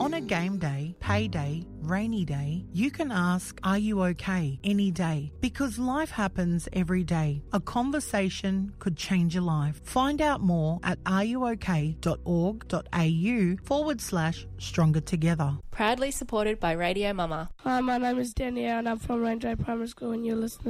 On a game day, payday, rainy day, you can ask, "Are you okay?" any day, because life happens every day. A conversation could change your life. Find out more at areyouok.org.au/stronger together. Proudly supported by Radio Mama. Hi, my name is Danielle and I'm from Ranger Primary School and you're listening